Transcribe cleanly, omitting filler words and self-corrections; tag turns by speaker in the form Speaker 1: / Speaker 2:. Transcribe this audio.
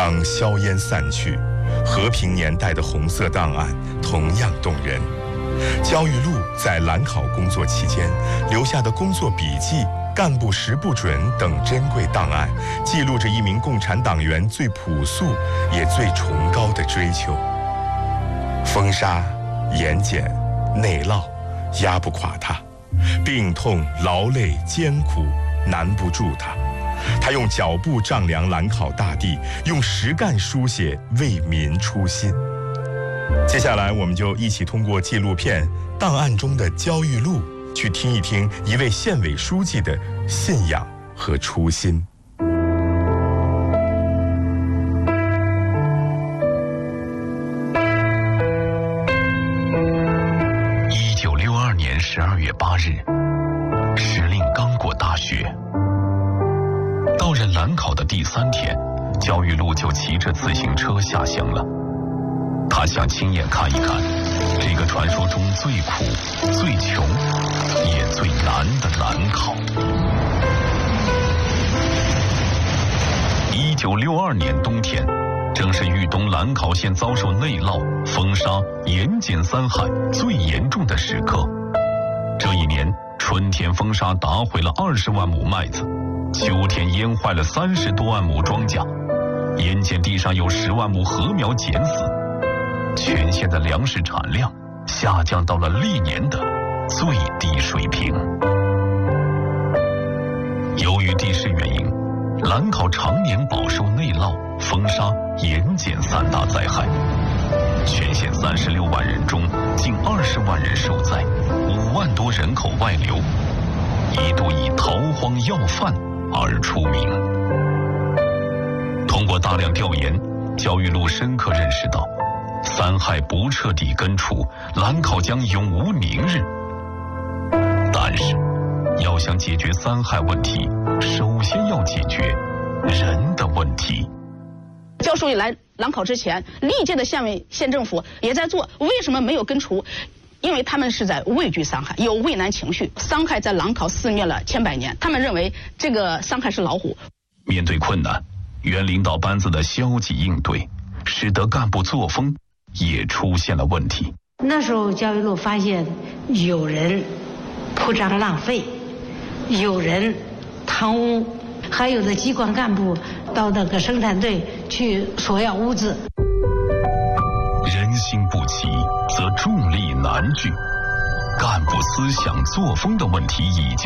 Speaker 1: 当硝烟散去，和平年代的红色档案同样动人。焦裕禄在兰考工作期间留下的工作笔记、干部识不准等珍贵档案，记录着一名共产党员最朴素也最崇高的追求。风沙、盐碱、内涝压不垮他，病痛、劳累、艰苦难不住他。他用脚步丈量兰考大地，用实干书写为民初心。接下来我们就一起通过纪录片《档案中的焦裕禄》去听一听一位县委书记的信仰和初心。
Speaker 2: 1962年12月8日，时令刚过大雪。到任兰考的第3天，焦裕禄就骑着自行车下乡了。他想亲眼看一看这个传说中最苦、最穷也最难的兰考。1962年冬天，正是豫东兰考县遭受内涝、风沙、盐碱3害最严重的时刻。这一年，春天风沙打毁了20万亩麦子，秋天淹坏了30多万亩庄稼，盐碱地上有10万亩禾苗碱死，全县的粮食产量下降到了历年的最低水平。由于地势原因，兰考常年饱受内涝、风沙、盐碱3大灾害，全县36万人中近20万人受灾，5万多人口外流，一度以逃荒要饭而出名。通过大量调研，焦裕禄深刻认识到3害不彻底根除，兰考将永无宁日。但是要想解决3害问题，首先要解决人的问题。
Speaker 3: 焦书记来兰考之前，历届的县政府也在做，为什么没有根除？因为他们是在畏惧3害，有畏难情绪。3害在兰考肆虐了千百年，他们认为这个3害是老虎。
Speaker 2: 面对困难，原领导班子的消极应对，使得干部作风也出现了问题。
Speaker 4: 那时候焦裕禄发现有人铺张浪费，有人贪污，还有的机关干部到那个生产队去索要物资。
Speaker 2: 人心不齐，则重力难聚。干部思想作风的问题已经